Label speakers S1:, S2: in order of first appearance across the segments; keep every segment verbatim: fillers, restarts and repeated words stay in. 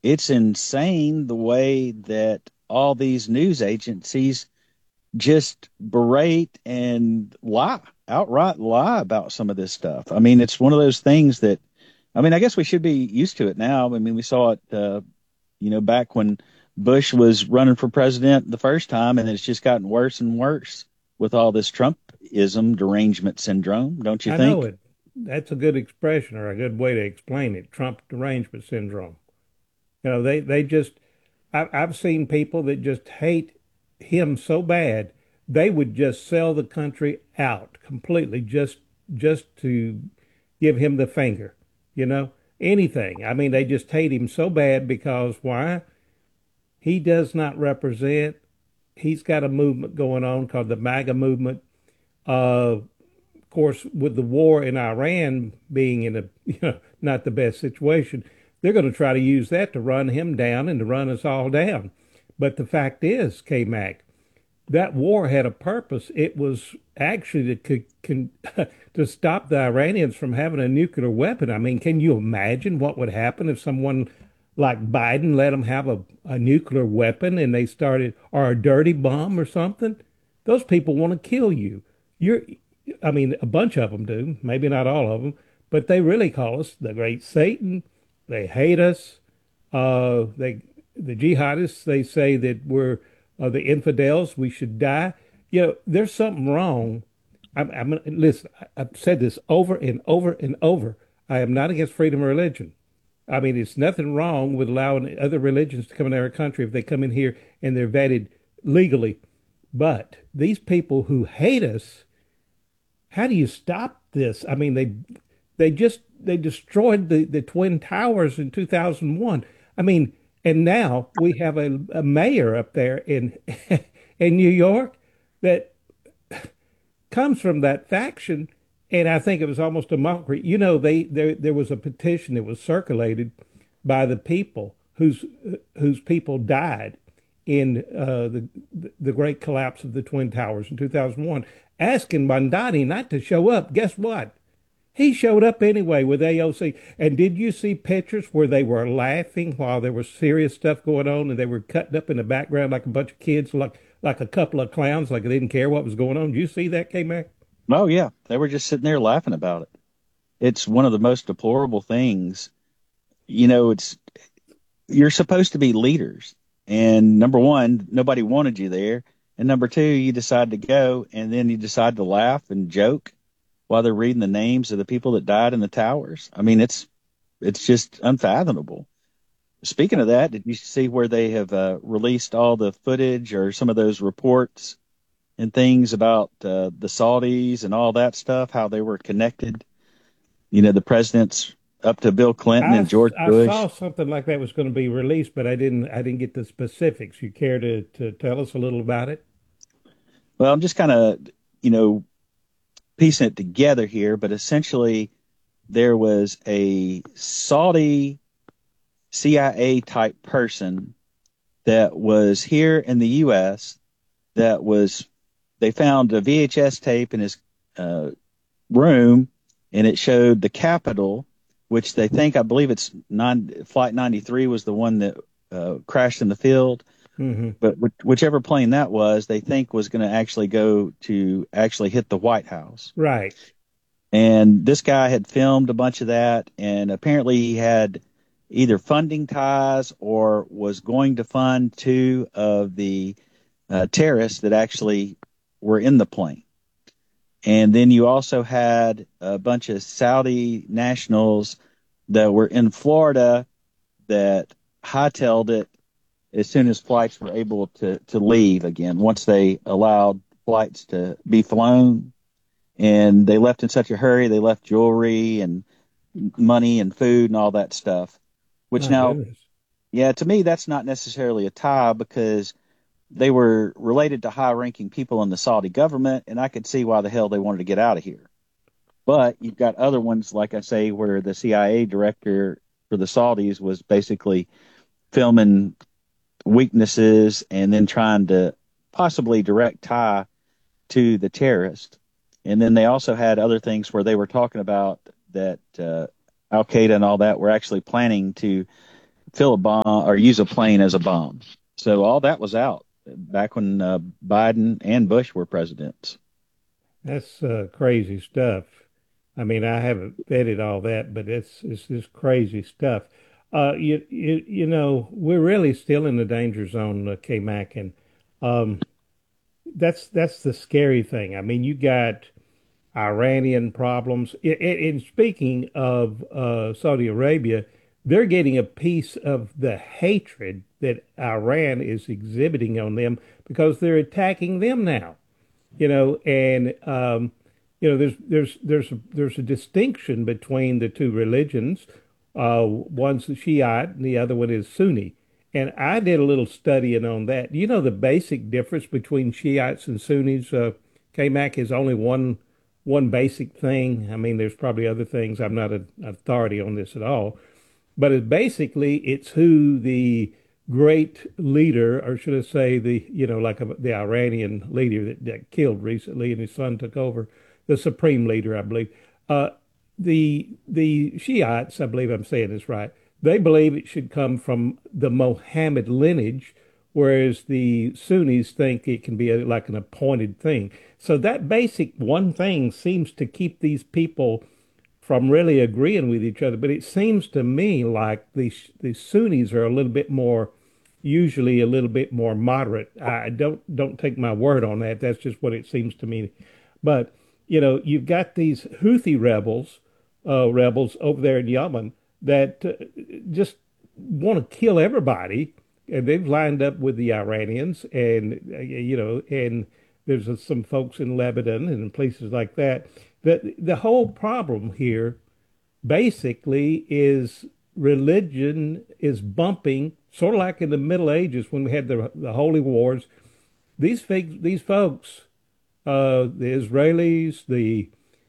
S1: it's insane the way that all these news agencies just berate and lie, outright lie about some of this stuff. I mean, it's one of those things that, I mean, I guess we should be used to it now. I mean, we saw it, uh, you know, back when Bush was running for president the first time, and it's just gotten worse and worse with all this Trumpism derangement syndrome, don't you
S2: I know
S1: think?
S2: it. That's a good expression or a good way to explain it. Trump derangement syndrome. You know, they they just I, I've seen people that just hate him so bad they would just sell the country out completely just just to give him the finger. You know, anything. I mean, they just hate him so bad because why? He does not represent. He's got a movement going on called the MAGA movement. Uh, of course, with the war in Iran being in a you know not the best situation, they're going to try to use that to run him down and to run us all down. But the fact is, K Mac, that war had a purpose. It was actually to can, to stop the Iranians from having a nuclear weapon. I mean, can you imagine what would happen if someone like Biden let them have a, a nuclear weapon and they started, or a dirty bomb or something? Those people want to kill you. You're, I mean, a bunch of them do, maybe not all of them, but they really call us the great Satan. They hate us. Uh, they, the jihadists, they say that we're uh, the infidels. We should die. You know, there's something wrong. I'm, I'm listen. I- I've said this over and over and over. I am not against freedom of religion. I mean, it's nothing wrong with allowing other religions to come in our country if they come in here and they're vetted legally. But these people who hate us, how do you stop this? I mean, they they just they destroyed the, the Twin Towers in two thousand one. I mean, and now we have a, a mayor up there in in New York that comes from that faction, and I think it was almost a mockery. You know, they there there was a petition that was circulated by the people whose whose people died in uh, the the great collapse of the Twin Towers in two thousand one, asking Bandani not to show up. Guess what? He showed up anyway with A O C. And did you see pictures where they were laughing while there was serious stuff going on and they were cutting up in the background like a bunch of kids, like like a couple of clowns, like they didn't care what was going on? Did you see that, K-Mac?
S1: Oh, yeah. They were just sitting there laughing about it. It's one of the most deplorable things. You know, it's you're supposed to be leaders. And number one, nobody wanted you there. And number two, you decide to go and then you decide to laugh and joke while they're reading the names of the people that died in the towers. I mean, it's it's just unfathomable. Speaking of that, did you see where they have uh, released all the footage or some of those reports and things about uh, the Saudis and all that stuff, how they were connected? You know, the presidents up to Bill Clinton
S2: I,
S1: and George
S2: I
S1: Bush.
S2: saw something like that was going to be released, but I didn't I didn't get the specifics. You care to to tell us a little about it?
S1: Well, I'm just kind of, you know, piecing it together here, but essentially there was a Saudi C I A type person that was here in the U S that was, they found a V H S tape in his uh, room and it showed the Capitol, which they think, I believe it's nine, Flight ninety-three was the one that uh, crashed in the field.
S2: Hmm.
S1: But whichever plane that was, they think was going to actually go to actually hit the White House.
S2: Right.
S1: And this guy had filmed a bunch of that, and apparently he had either funding ties or was going to fund two of the uh, terrorists that actually were in the plane. And then you also had a bunch of Saudi nationals that were in Florida that hightailed it as soon as flights were able to, to leave again, once they allowed flights to be flown. And they left in such a hurry, they left jewelry and money and food and all that stuff. Which
S2: My
S1: now,
S2: goodness.
S1: yeah, to me, that's not necessarily a tie because they were related to high ranking people in the Saudi government, and I could see why the hell they wanted to get out of here. But you've got other ones, like I say, where the C I A director for the Saudis was basically filming weaknesses and then trying to possibly direct tie to the terrorist. And then they also had other things where they were talking about that uh, Al Qaeda and all that were actually planning to fill a bomb or use a plane as a bomb. So all that was out back when uh, Biden and Bush were presidents.
S2: That's uh, crazy stuff. I mean, I haven't vetted all that, but it's it's just crazy stuff. Uh, you you you know, we're really still in the danger zone, uh, K-Mac, and um, that's that's the scary thing. I mean, you got Iranian problems. I- I- And speaking of uh, Saudi Arabia, they're getting a piece of the hatred that Iran is exhibiting on them because they're attacking them now. You know, and um, you know, there's there's there's a, there's a distinction between the two religions. Uh, one's Shiite and the other one is Sunni. And I did a little studying on that. Do you know the basic difference between Shiites and Sunnis? Uh, K-Mac is only one one basic thing. I mean, there's probably other things. I'm not an authority on this at all, but it basically it's who the great leader, or should I say the, you know, like a, the Iranian leader that got killed recently and his son took over, the supreme leader, I believe. Uh, the the Shiites, I believe I'm saying this right, they believe it should come from the Mohammed lineage, whereas the Sunnis think it can be a, like an appointed thing. So that basic one thing seems to keep these people from really agreeing with each other. But it seems to me like the the Sunnis are a little bit more, usually a little bit more moderate. I don't don't take my word on that. That's just what it seems to me. But you know, you've got these Houthi rebels, uh, rebels over there in Yemen that uh, just want to kill everybody, and they've lined up with the Iranians, and uh, you know, and there's uh, some folks in Lebanon and places like that. The the whole problem here basically is religion is bumping, sort of like in the Middle Ages when we had the the holy wars. These fig, these folks, uh, the Israelis, the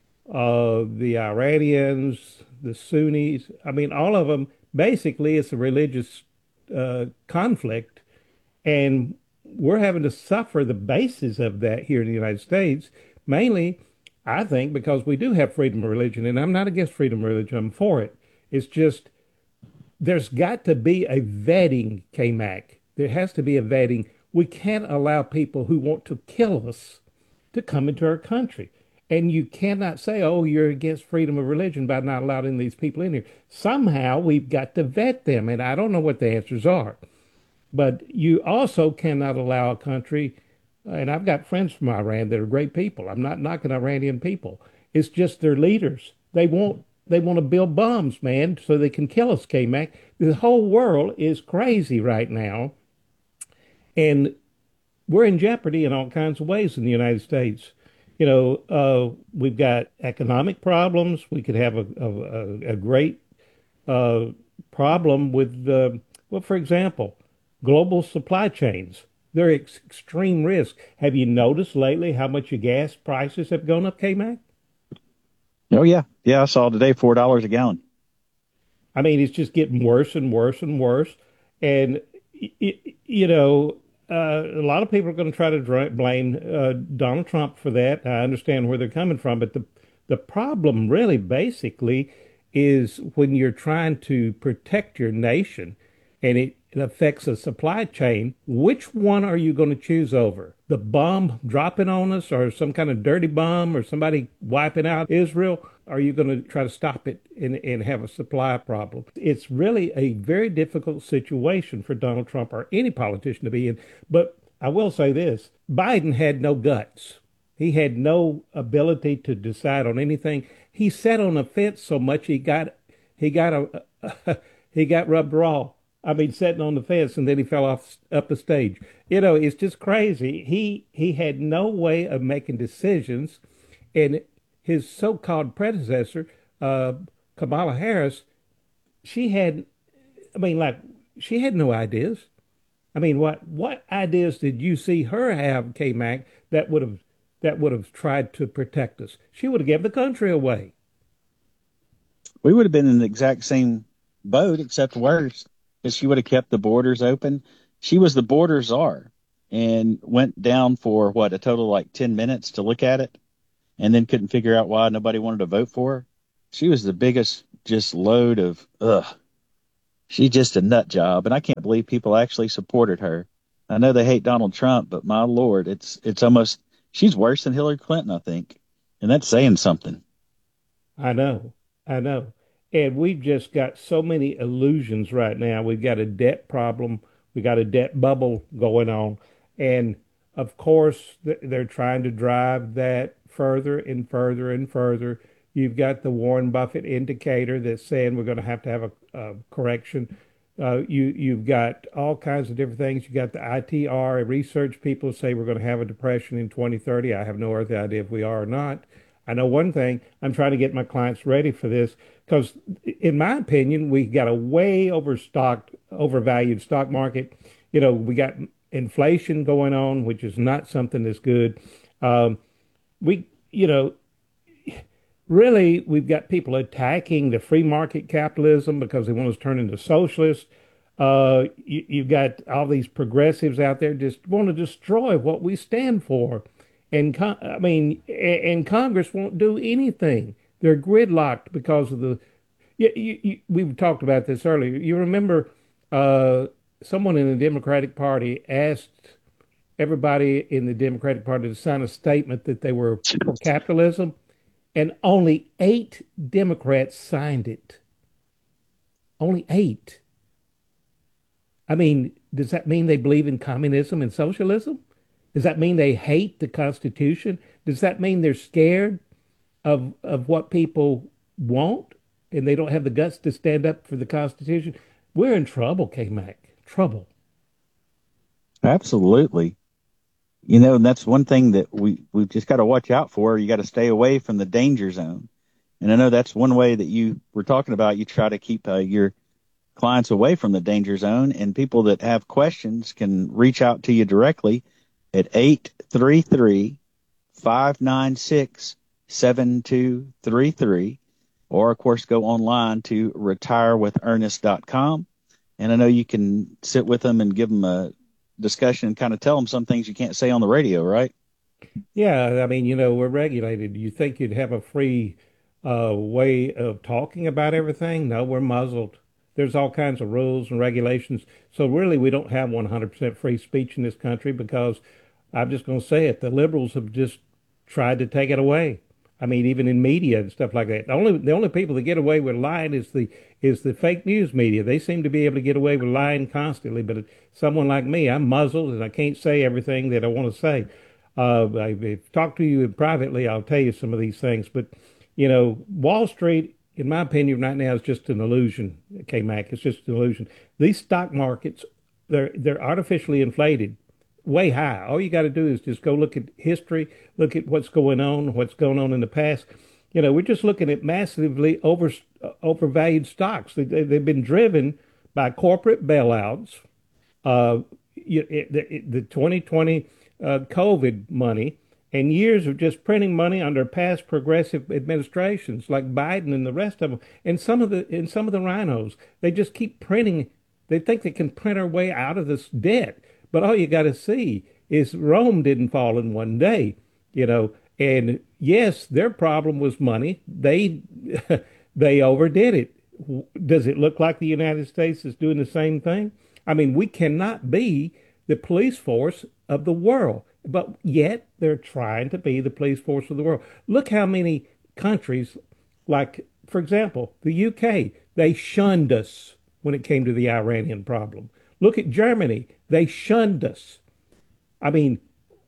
S2: uh, the Iranians, the Sunnis. I mean, all of them. Basically, it's a religious uh, conflict, and we're having to suffer the basis of that here in the United States, mainly, I think, because we do have freedom of religion, and I'm not against freedom of religion. I'm for it. It's just there's got to be a vetting, K-Mac. There has to be a vetting. We can't allow people who want to kill us to come into our country. And you cannot say, oh, you're against freedom of religion by not allowing these people in here. Somehow we've got to vet them, and I don't know what the answers are. But you also cannot allow a country, and I've got friends from Iran that are great people. I'm not knocking Iranian people. It's just their leaders. They want they want to build bombs, man, so they can kill us, K-Mac. The whole world is crazy right now, and we're in jeopardy in all kinds of ways in the United States. You know, uh, we've got economic problems. We could have a, a, a great uh, problem with, uh, well, for example, global supply chains. They're ex extreme risk. Have you noticed lately how much your gas prices have gone up, K-Mac?
S1: Oh yeah, yeah. I saw today four dollars a gallon.
S2: I mean, it's just getting worse and worse and worse. And, you know, uh, a lot of people are going to try to dr blame uh, Donald Trump for that. I understand where they're coming from. But the, the problem really basically is when you're trying to protect your nation and it, it affects a supply chain, which one are you going to choose over? The bomb dropping on us or some kind of dirty bomb or somebody wiping out Israel? Are you going to try to stop it and, and have a supply problem? It's really a very difficult situation for Donald Trump or any politician to be in. But I will say this, Biden had no guts. He had no ability to decide on anything. He sat on the fence so much he got he got a he got rubbed raw. I mean, sitting on the fence, and then he fell off up the stage. You know, it's just crazy. He he had no way of making decisions, and his so-called predecessor, uh, Kamala Harris, she had, I mean, like she had no ideas. I mean, what what ideas did you see her have, K-Mac, that would have that would have tried to protect us? She would have given the country away.
S1: We would have been in the exact same boat, except worse, because she would have kept the borders open. She was the border czar and went down for what, a total of like ten minutes to look at it, and then couldn't figure out why nobody wanted to vote for her. She was the biggest just load of ugh. She's just a nut job, and I can't believe people actually supported her. I know they hate Donald Trump, but my lord, it's it's almost she's worse than Hillary Clinton, I think, and that's saying something.
S2: I know, I know. And we've just got so many illusions right now. We've got a debt problem, we got a debt bubble going on. And of course, th- they're trying to drive that further and further and further. You've got the Warren Buffett indicator that's saying we're going to have to have a, a correction. Uh, you you've got all kinds of different things. You got the I T R research people say we're going to have a depression in twenty thirty. I have no earthly idea if we are or not. I know one thing. I'm trying to get my clients ready for this because, in my opinion, we got a way overstocked, overvalued stock market. You know, we got inflation going on, which is not something that's good. Um, we, you know, really, we've got people attacking the free market capitalism because they want us to turn into socialists. Uh, you, you've got all these progressives out there just want to destroy what we stand for. And con I mean, a- and Congress won't do anything. They're gridlocked because of the. You, you, you, we've talked about this earlier. You remember uh, someone in the Democratic Party asked everybody in the Democratic Party to sign a statement that they were for capitalism, and only eight Democrats signed it. Only eight. I mean, does that mean they believe in communism and socialism? Does that mean they hate the Constitution? Does that mean they're scared of of what people want and they don't have the guts to stand up for the Constitution? We're in trouble, K-Mac. Trouble.
S1: Absolutely. You know, and that's one thing that we we've just got to watch out for. You got to stay away from the danger zone. And I know that's one way that you were talking about. You try to keep uh, your clients away from the danger zone, and people that have questions can reach out to you directly at eight three three, five nine six, seven two three three, or of course go online to retire with ernest dot com. And I know you can sit with them and give them a discussion and kind of tell them some things you can't say on the radio, right?
S2: Yeah, I mean, you know, we're regulated. You think you'd have a free uh, way of talking about everything? No, we're muzzled. There's all kinds of rules and regulations. So really, we don't have one hundred percent free speech in this country because I'm just going to say it. The liberals have just tried to take it away. I mean, even in media and stuff like that. The only the only people that get away with lying is the is the fake news media. They seem to be able to get away with lying constantly. But someone like me, I'm muzzled and I can't say everything that I want to say. Uh, I, I've talked to you privately. I'll tell you some of these things. But you know, Wall Street, in my opinion, right now is just an illusion. K-Mac, it's just an illusion. These stock markets, they're they're artificially inflated way high. All you got to do is just go look at history, look at what's going on, what's going on in the past. You know, we're just looking at massively over uh, overvalued stocks. They, they, they've been driven by corporate bailouts, uh, you, it, the, the twenty twenty uh, COVID money, and years of just printing money under past progressive administrations like Biden and the rest of them, and some of the and some of the rhinos. They just keep printing. They think they can print our way out of this debt, but all you got to see is Rome didn't fall in one day, you know. And yes, their problem was money. They they overdid it. Does it look like the United States is doing the same thing? I mean, we cannot be the police force of the world, but yet they're trying to be the police force of the world. Look how many countries, like, for example, the U K, they shunned us when it came to the Iranian problem. Look at Germany, they shunned us. I mean,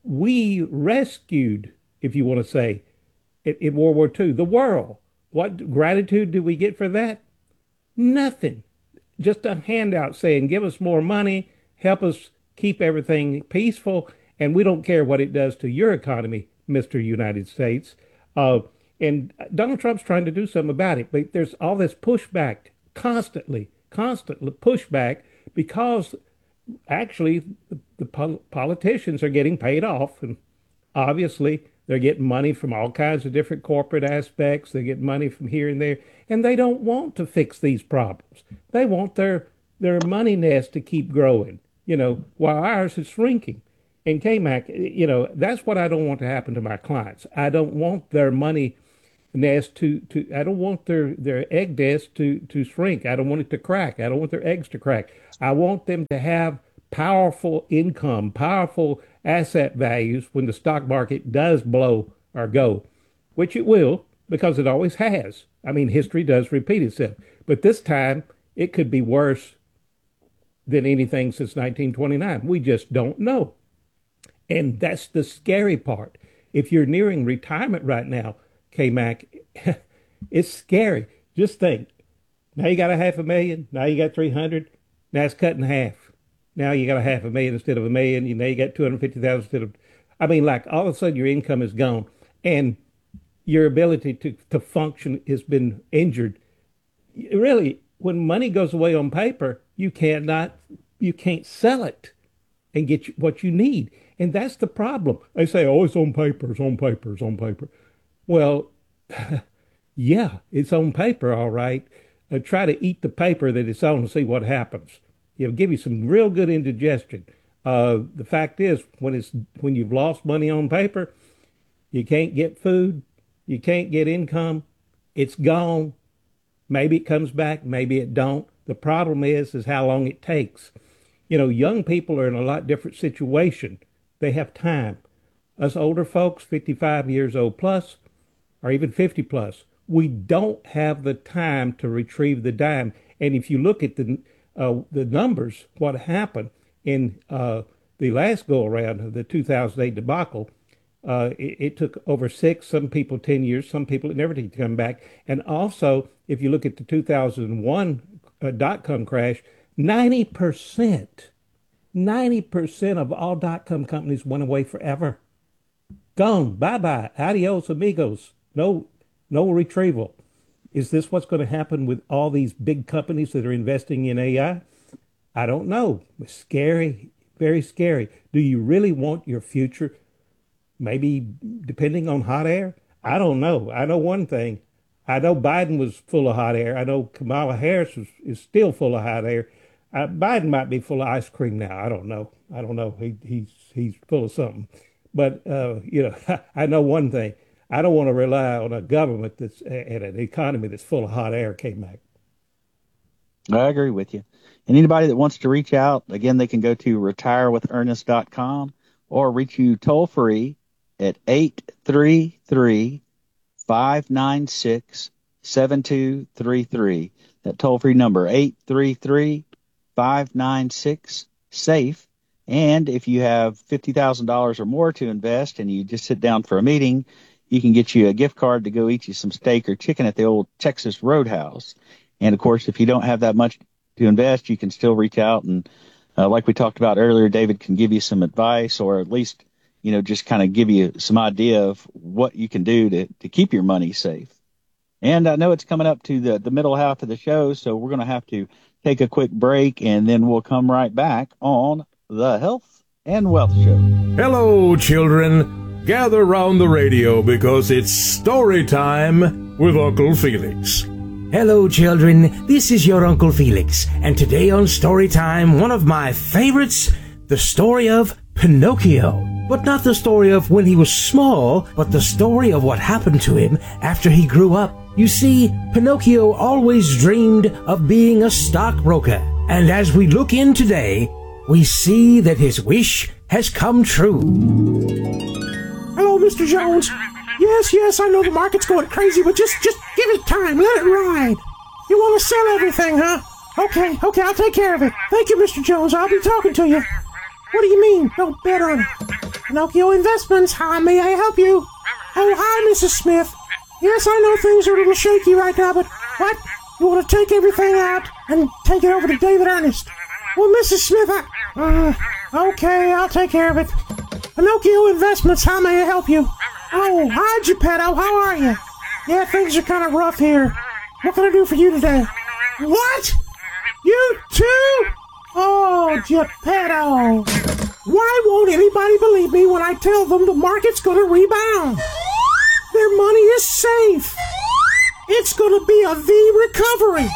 S2: we rescued, if you want to say, in, in World War Two, the world. What gratitude do we get for that? Nothing. Just a handout saying, give us more money, help us keep everything peaceful, and we don't care what it does to your economy, Mister United States. Uh, and Donald Trump's trying to do something about it, but there's all this pushback constantly, constantly pushback because actually the, the pol politicians are getting paid off, and obviously they're getting money from all kinds of different corporate aspects. They get money from here and there, and they don't want to fix these problems. They want their their money nest to keep growing, you know, while ours is shrinking. And K-Mac, you know, that's what I don't want to happen to my clients. I don't want their money nest to, to I don't want their, their egg nest to, to shrink. I don't want it to crack. I don't want their eggs to crack. I want them to have powerful income, powerful asset values when the stock market does blow or go, which it will, because it always has. I mean, history does repeat itself. But this time, it could be worse than anything since nineteen twenty-nine. We just don't know. And that's the scary part. If you're nearing retirement right now, K-Mac, it's scary. Just think, now you got a half a million, now you got three hundred, now it's cut in half. Now you got a half a million instead of a million, you know, you got two hundred fifty thousand instead of, I mean, like all of a sudden your income is gone and your ability to, to function has been injured. Really, when money goes away on paper, you cannot, you can't sell it and get you, what you need. And that's the problem. They say, oh, it's on paper, it's on paper, it's on paper. Well, yeah, it's on paper, all right. Uh, try to eat the paper that it's on and see what happens. It'll give you some real good indigestion. Uh, the fact is, when it's when you've lost money on paper, you can't get food, you can't get income, it's gone. Maybe it comes back, maybe it don't. The problem is, is how long it takes. You know, young people are in a lot different situation. They have time. Us older folks, fifty-five years old plus, or even fifty plus, we don't have the time to retrieve the dime. And if you look at the uh, the numbers, what happened in uh, the last go around of the two thousand eight debacle, uh, it, it took over six, some people ten years, some people it never did come back. And also, if you look at the two thousand one uh, dot-com crash, ninety percent, ninety percent of all dot-com companies went away forever. Gone, bye-bye, adios amigos, no, no retrieval. Is this what's going to happen with all these big companies that are investing in A I? I don't know. It's scary, very scary. Do you really want your future maybe depending on hot air? I don't know. I know one thing. I know Biden was full of hot air. I know Kamala Harris is, is still full of hot air. Uh, Biden might be full of ice cream now. I don't know. I don't know. He, he's he's full of something. But, uh, you know, I know one thing. I don't want to rely on a government that's and an economy that's full of hot air, K-Mac.
S1: I agree with you. And anybody that wants to reach out, again, they can go to retire with ernest dot com or reach you toll free at eight three three, five nine six, seven two three three. That toll free number, eight three three, five nine six, SAFE. And if you have fifty thousand dollars or more to invest and you just sit down for a meeting, you can get you a gift card to go eat you some steak or chicken at the old Texas Roadhouse. And, of course, if you don't have that much to invest, you can still reach out. And uh, like we talked about earlier, David can give you some advice or at least, you know, just kind of give you some idea of what you can do to, to keep your money safe. And I know it's coming up to the, the middle half of the show, so we're going to have to take a quick break, and then we'll come right back on the Health and Wealth Show.
S3: Hello, children. Gather round the radio because it's story time with Uncle Felix.
S4: Hello, children. This is your Uncle Felix. And today on Story Time, one of my favorites, the story of Pinocchio. But not the story of when he was small, but the story of what happened to him after he grew up. You see, Pinocchio always dreamed of being a stockbroker. And as we look in today, we see that his wish has come true.
S5: Hello, Mister Jones. Yes, yes, I know the market's going crazy, but just, just give it time. Let it ride. You want to sell everything, huh? Okay, okay, I'll take care of it. Thank you, Mister Jones. I'll be talking to you. What do you mean? Don't bet on it. Pinocchio Investments, how may I help you? Oh, hi, Missus Smith. Yes, I know things are a little shaky right now, but what? You want to take everything out and take it over to David Ernest? Well, Missus Smith, I... Uh, okay, I'll take care of it. Pinocchio Investments, how may I help you? Oh, hi, Geppetto, how are you? Yeah, things are kind of rough here. What can I do for you today? What? You too? Oh, Geppetto. Why won't anybody believe me when I tell them the market's going to rebound? Their money is safe. It's going to be a V-recovery.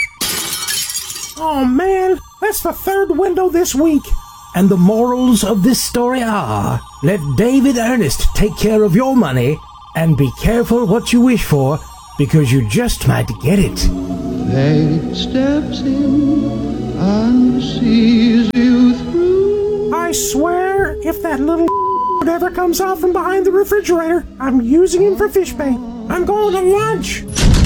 S5: Oh, man, that's the third window this week.
S4: And the morals of this story are, let David Ernest take care of your money, And be careful what you wish for, because you just might get it.
S6: Fate steps in and sees you through.
S5: I swear, if that little ever comes out from behind the refrigerator, I'm using him for fish bait. I'm going to lunch.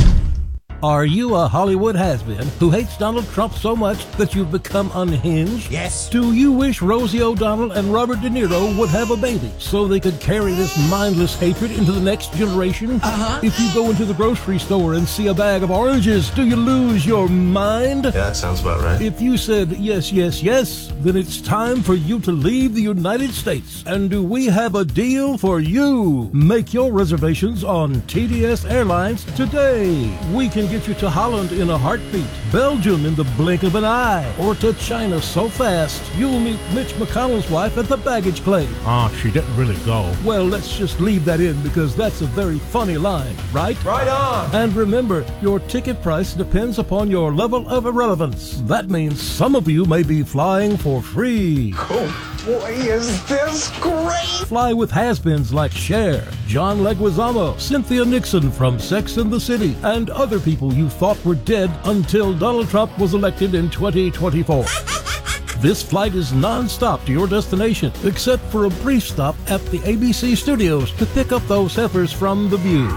S7: Are you a Hollywood has-been who hates Donald Trump so much that you've become unhinged?
S4: Yes.
S7: Do you wish Rosie O'Donnell and Robert De Niro would have a baby so they could carry this mindless hatred into the next generation?
S4: Uh-huh.
S7: If you go into the grocery store and see a bag of oranges, do you lose your mind?
S8: Yeah, that sounds about right.
S7: If you said yes, yes, yes, then it's time for you to leave the United States. And do we have a deal for you? Make your reservations on T D S Airlines today. We can get you to Holland in a heartbeat, Belgium in the blink of an eye, or to China so fast you'll meet Mitch McConnell's wife at the baggage claim.
S2: Oh, she didn't really go.
S7: Well, let's just leave that in because that's a very funny line, right?
S8: Right on!
S7: And remember, your ticket price depends upon your level of irrelevance. That means some of you may be flying for free.
S8: Oh boy, is this great!
S7: Fly with has-beens like Cher, John Leguizamo, Cynthia Nixon from Sex and the City, and other people you thought were dead until Donald Trump was elected in twenty twenty-four. This flight is non-stop to your destination, except for a brief stop at the A B C studios to pick up those heifers from The View.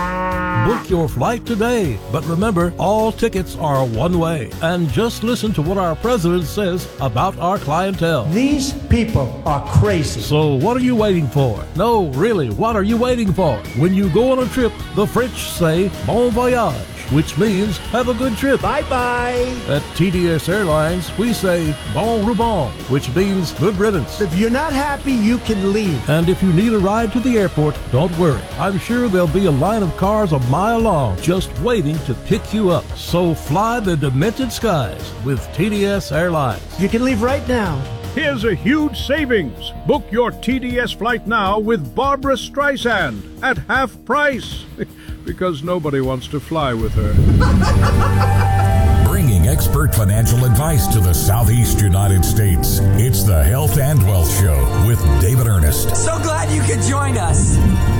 S7: Book your flight today, but remember, all tickets are one way. And just listen to what our president says about our clientele.
S9: These people are crazy.
S7: So what are you waiting for? No, really, what are you waiting for? When you go on a trip, the French say bon voyage, which means have a good trip.
S9: Bye-bye.
S7: At T D S Airlines, we say bon rouban, which means good riddance.
S9: If you're not happy, you can leave.
S7: And if you need a ride to the airport, don't worry. I'm sure there'll be a line of cars a mile long just waiting to pick you up. So fly the demented skies with T D S Airlines.
S9: You can leave right now.
S3: Here's a huge savings. Book your T D S flight now with Barbara Streisand at half price. Because nobody wants to fly with her.
S10: Bringing expert financial advice to the Southeast United States. It's the Health and Wealth Show with David Ernest.
S11: So glad you could join us.